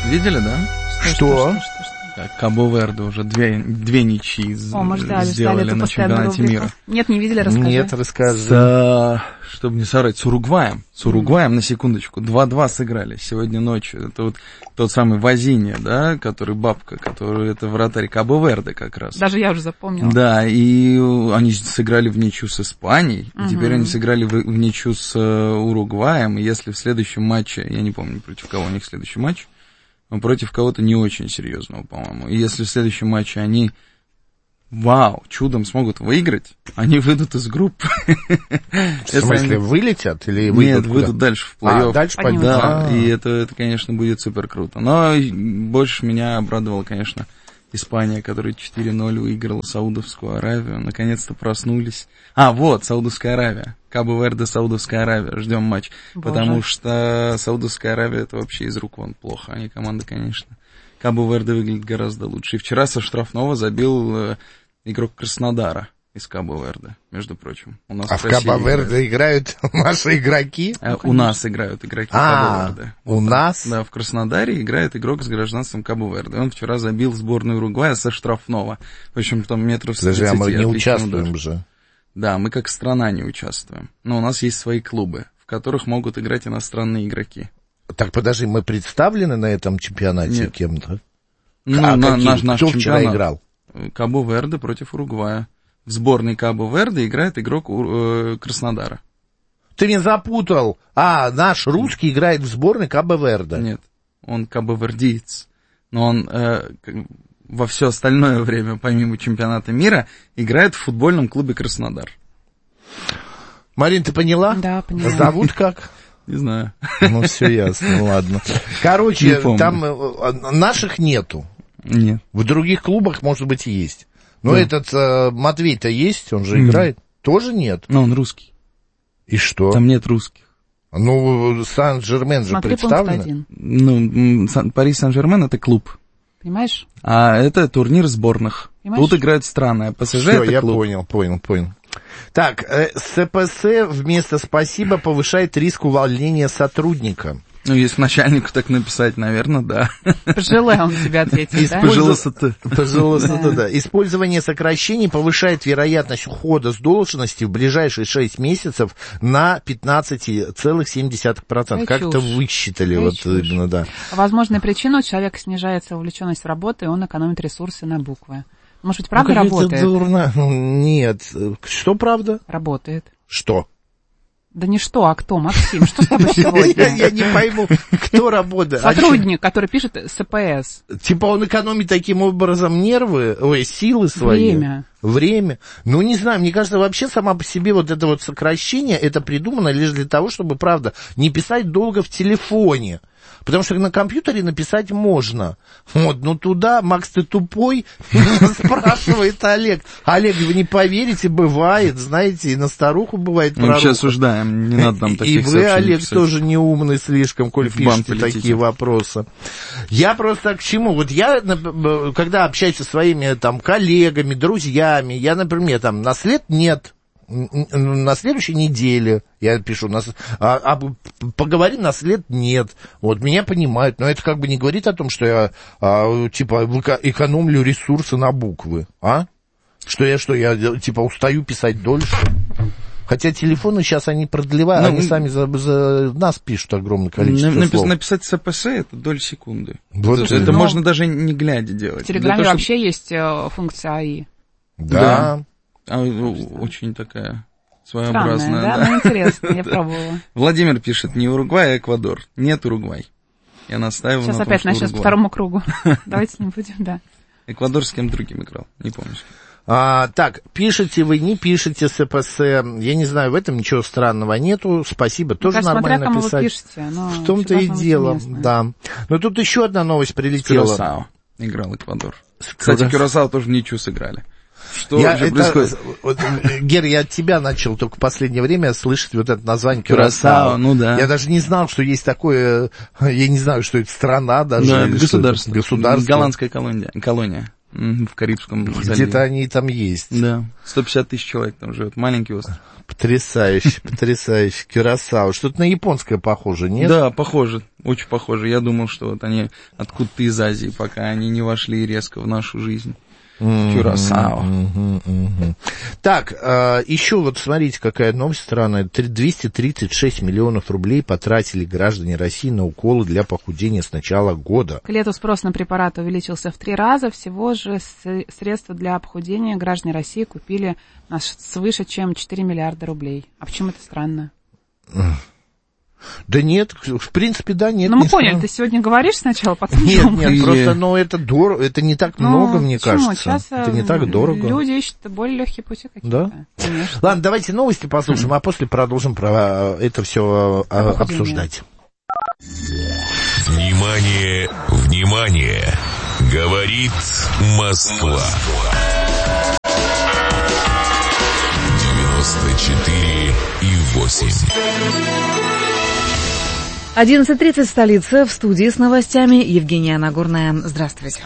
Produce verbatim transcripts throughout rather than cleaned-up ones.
Видели, да? Что? что, что, что, что? Кабо-Верде уже две, две ничьи О, мы ждали, сделали ждали на чемпионате мира. Нет, не видели, расскажи. Нет, расскажи. С, чтобы не соврать, с Уругваем. С Уругваем, mm. на секундочку, два-два сыграли сегодня ночью. Это вот тот самый Возинья, да, который бабка, который, это вратарь Кабо-Верде как раз. Даже я уже запомнила. Да, и они сыграли в ничью с Испанией, mm-hmm. и теперь они сыграли в, в ничью с Уругваем, и если в следующем матче, я не помню, против кого у них следующий матч, но против кого-то не очень серьезного, по-моему. И если в следующем матче они, вау, чудом смогут выиграть, они выйдут из группы. В смысле, они... вылетят или выйдут? Нет, куда? Выйдут дальше в плей-офф. А, дальше пойдут. Да, и это, это, конечно, будет супер круто. Но больше меня обрадовала, конечно, Испания, которая четыре ноль выиграла Саудовскую Аравию. Наконец-то проснулись. А, вот, Саудовская Аравия. Кабо-Верде, Саудовская Аравия. Ждем матч. Боже. Потому что Саудовская Аравия это вообще из рук вон плохо. Они команда, конечно. Кабо-Верде выглядит гораздо лучше. И вчера со штрафного забил игрок Краснодара из Кабо-Верде, между прочим. У нас а в Кабо-Верде играют наши игроки? А, у нас играют игроки а, Кабо-Верде. У вот, нас? Да, в Краснодаре играет игрок с гражданством Кабо-Верде. Он вчера забил сборную Уругвая со штрафного. В общем, там метров с тридцати. Даже мы не участвуем удар. Же. Да, мы как страна не участвуем. Но у нас есть свои клубы, в которых могут играть иностранные игроки. Так, подожди, мы представлены на этом чемпионате Нет. кем-то? Ну, а на, какие? наш, наш Кто чемпионат. вчера играл? Кабо-Верде против Уругвая. В сборной Кабо-Верде играет игрок э, Краснодара. Ты меня запутал. А, наш русский играет в сборной Кабо-Верде. Нет, он кабо-вердиец. Но он э, во все остальное время, помимо чемпионата мира, играет в футбольном клубе Краснодар. Марин, ты поняла? Да, поняла. Зовут как? Не знаю. Ну, все ясно, ладно. Короче, там наших нету. Нет. В других клубах, может быть, есть. Но да. этот э, Матвей-то есть, он же нет. играет. Тоже нет. Но он русский. И что? Там нет русских. Ну, Сан-Жермен же Смотри, представлен. Ну, Пари Сан-Жермен это клуб. Понимаешь? А это турнир сборных. Понимаешь? Тут играют страны, а ПСЖ Всё, это я клуб. понял, понял, понял. Так, э, СПС вместо «спасибо» повышает риск увольнения сотрудника. Ну, если начальнику так написать, наверное, да. Пожелай, он тебе ответит, да? Пожалуйста. Пожалуйста, да. Использование сокращений повышает вероятность ухода с должности в ближайшие шесть месяцев на пятнадцать целых семь десятых процента. Как это высчитали? Вот именно, да. Возможная причина: у человека снижается вовлеченность в работу, и он экономит ресурсы на буквы. Может быть, правда ну, работает? Дурно. Нет. Что правда? Работает. Что? Да не что, а кто, Максим? Что с тобой сегодня? Я не пойму, кто работает. Сотрудник, который пишет СПС. Типа он экономит таким образом нервы, ой, силы свои. Время. Время. Ну, не знаю, мне кажется, вообще сама по себе вот это вот сокращение, это придумано лишь для того, чтобы, правда, не писать долго в телефоне. Потому что на компьютере написать можно. Вот, ну туда, Макс, ты тупой, спрашивает Олег. Олег, вы не поверите, бывает, знаете, и на старуху бывает проруха. Мы сейчас осуждаем, не надо нам таких сообщений. И вы, Олег, тоже не умный слишком, коль пишете такие вопросы. Я просто к чему? Вот я, когда общаюсь со своими там коллегами, друзьями, я, например, там, наслед нет. На следующей неделе я пишу, нас, а, а, поговорим, на след нет. Вот, меня понимают, но это как бы не говорит о том, что я, а, типа, экономлю ресурсы на буквы, а? Что я, что я, типа, устаю писать дольше. Хотя телефоны сейчас они продлевают, ну, они сами за, за нас пишут огромное количество напис, слов. Написать СПС это доля секунды. Вот это это можно даже не глядя делать. В Телеграме того, вообще чтобы... есть э, функция АИ. Да. да. А, очень такая своеобразная. Странная, да? да? Ну, интересно, я пробовала. Владимир пишет, не Уругвай, а Эквадор. Нет Уругвай. Я настаиваю Сейчас на опять том, начнем по второму кругу. Давайте не будем, да. Эквадор с кем другим играл, не помнишь. А, так, пишете вы, не пишете СПС, я не знаю, в этом ничего странного нету, спасибо, тоже ну, нормально смотря, писать. Пишете, в том-то и дело, да. Но тут еще одна новость прилетела. Кюрасао играл Эквадор. Кстати, Кюрасао тоже ничью сыграли. Что я, же это, происходит? Вот, Гер, я от тебя начал только в последнее время слышать вот это название Кюрасао. Кюрасао, ну да. Я даже не знал, что есть такое, я не знаю, что это страна даже. Да, это государство. Это государство. Голландская колония. колония. в Карибском заливе. Где-то они там есть. Да, сто пятьдесят тысяч человек там живет, маленький остров. Потрясающе, потрясающе. Кюрасао. Что-то на японское похоже, нет? Да, похоже, очень похоже. Я думал, что вот они откуда-то из Азии, пока они не вошли резко в нашу жизнь. Кюрасао. Mm-hmm, mm-hmm. Так, э, еще вот смотрите, какая новость странная. двести тридцать шесть миллионов рублей потратили граждане России на уколы для похудения с начала года. К лету спрос на препараты увеличился в три раза. Всего же средства для похудения граждане России купили на свыше чем четыре миллиарда рублей. А почему это странно? Да нет, в принципе, да, нет. Ну, мы не поняли, странно. ты сегодня говоришь сначала, потом... Нет, нет, И... просто, ну, это дорого, это не так ну, много, мне почему? кажется. Сейчас это не так дорого. Люди ищут более легкие пути какие-то. Да? Конечно. Ладно, давайте новости послушаем, а после продолжим про это все обсуждать. Внимание, внимание! Говорит Москва. девяносто четыре и восемь. одиннадцать тридцать, столица, в студии с новостями Евгения Нагорная. Здравствуйте.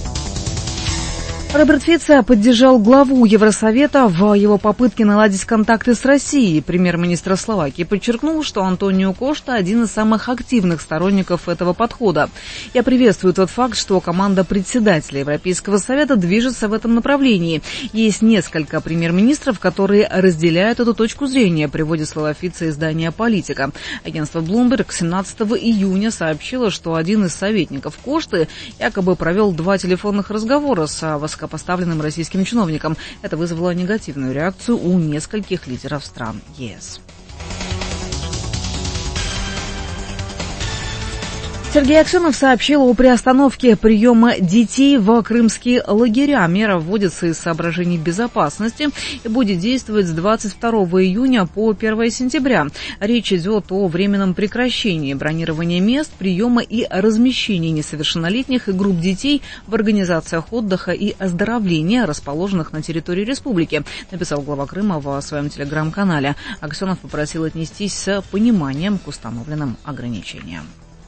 Роберт Фицо поддержал главу Евросовета в его попытке наладить контакты с Россией. Премьер-министр Словакии подчеркнул, что Антонио Кошта один из самых активных сторонников этого подхода. Я приветствую тот факт, что команда председателя Европейского совета движется в этом направлении. Есть несколько премьер-министров, которые разделяют эту точку зрения, приводит слова Фицо издание «Политика». Агентство Bloomberg семнадцатого июня сообщило, что один из советников Кошты якобы провел два телефонных разговора с высокопоставленным российским чиновником. Это вызвало негативную реакцию у нескольких лидеров стран ЕС. Сергей Аксенов сообщил о приостановке приема детей в крымские лагеря. Мера вводится из соображений безопасности и будет действовать с двадцать второго июня по первого сентября. Речь идет о временном прекращении бронирования мест, приема и размещения несовершеннолетних и групп детей в организациях отдыха и оздоровления, расположенных на территории республики, написал глава Крыма в своем телеграм-канале. Аксенов попросил отнестись с пониманием к установленным ограничениям.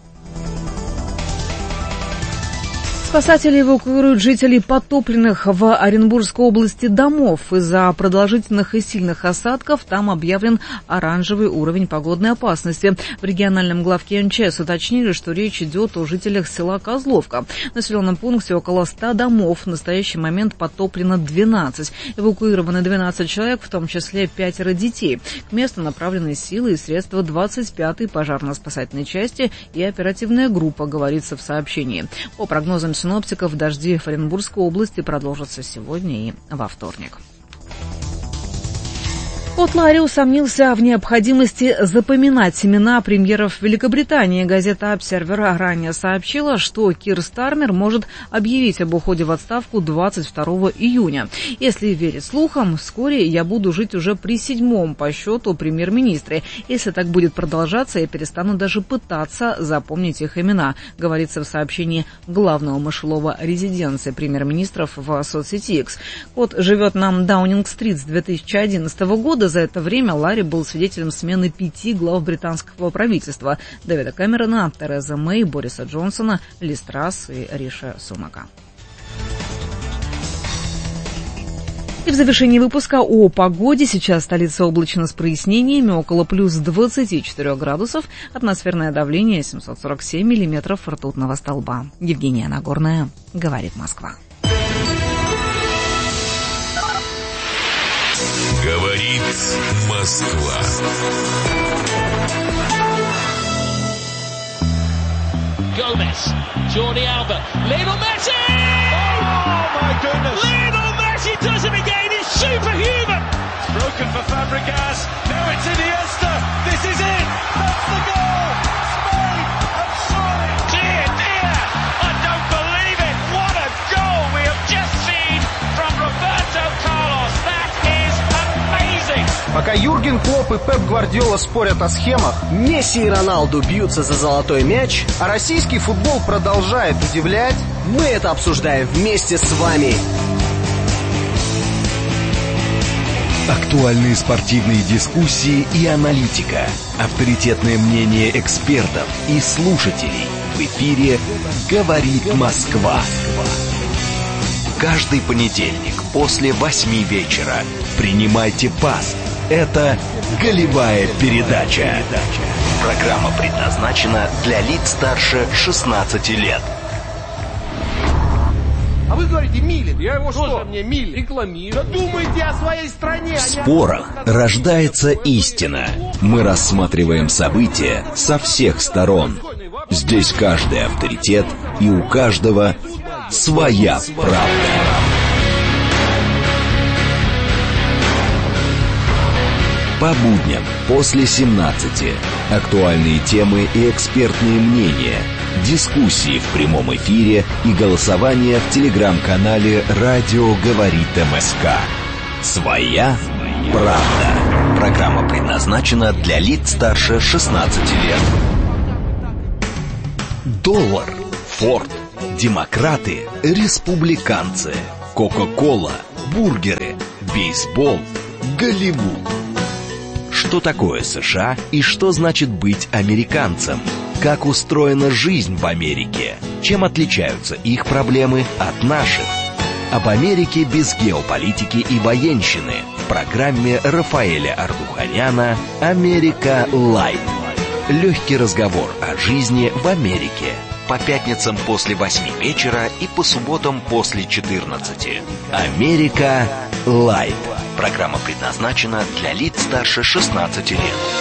Спасатели эвакуируют жителей потопленных в Оренбургской области домов. Из-за продолжительных и сильных осадков там объявлен оранжевый уровень погодной опасности. В региональном главке эм че эс уточнили, что речь идет о жителях села Козловка. В населенном пункте около ста домов. В настоящий момент потоплено двенадцать. Эвакуированы двенадцать человек, в том числе пятеро детей. К месту направлены силы и средства двадцать пятой пожарно-спасательной части и оперативная группа, говорится в сообщении. По прогнозам синоптиков, дожди в Оренбургской области продолжатся сегодня и во вторник. Скотт Ларри усомнился в необходимости запоминать имена премьеров Великобритании. Газета «Обсервер» ранее сообщила, что Кир Стармер может объявить об уходе в отставку двадцать второго июня. Если верить слухам, вскоре я буду жить уже при седьмом по счету премьер-министре. Если так будет продолжаться, я перестану даже пытаться запомнить их имена, говорится в сообщении главного мышелова резиденции премьер-министров в соцсети X. Кот живет на Даунинг-стрит с две тысячи одиннадцатого года. За это время Ларри был свидетелем смены пяти глав британского правительства: Дэвида Кэмерона, Терезы Мэй, Бориса Джонсона, Лиз Трасс и Риши Сунака. И в завершении выпуска о погоде. Сейчас столица облачно с прояснениями, около плюс двадцати четырёх градусов, атмосферное давление семьсот сорок семь миллиметров ртутного столба. Евгения Нагорная, говорит Москва. Говорит Москва. Gomez, Jordi Alba, Lionel Messi! Oh my goodness! Lionel Messi does it again. It's superhuman. It's broken for Fabregas. Now it's Iniesta. This is it. That's the goal. Spain have won. Dear, dear, I don't believe it. What a goal we have just seen from Roberto Carlos. That is amazing. Пока Юрген Клопп и Пеп Гвардиола спорят о схемах, Месси и Роналду бьются за золотой мяч, а российский футбол продолжает удивлять, мы это обсуждаем вместе с вами. Актуальные спортивные дискуссии и аналитика. Авторитетное мнение экспертов и слушателей. В эфире «Говорит Москва». Каждый понедельник после восьми вечера. Принимайте пас. Это «Голевая передача». Программа предназначена для лиц старше шестнадцати лет. А вы говорите, Милин. Я его что? Мне Милин. Рекламирую. Да думайте о своей стране. В спорах рождается истина. Мы рассматриваем события со всех сторон. Здесь каждый авторитет, и у каждого своя правда. По будням после семнадцати. Актуальные темы и экспертные мнения. Дискуссии в прямом эфире и голосование в телеграм-канале «Радио говорит МСК». Своя правда. Программа предназначена для лиц старше шестнадцати лет. Доллар, Форд, демократы, республиканцы, Кока-кола, бургеры, бейсбол, Голливуд. Что такое США и что значит быть американцем? Как устроена жизнь в Америке? Чем отличаются их проблемы от наших? Об Америке без геополитики и военщины в программе Рафаэля Ардуханяна «Америка Лайт». Легкий разговор о жизни в Америке. По пятницам после восьми вечера и по субботам после четырнадцати. «Америка Лайт». Программа предназначена для лиц старше шестнадцати лет.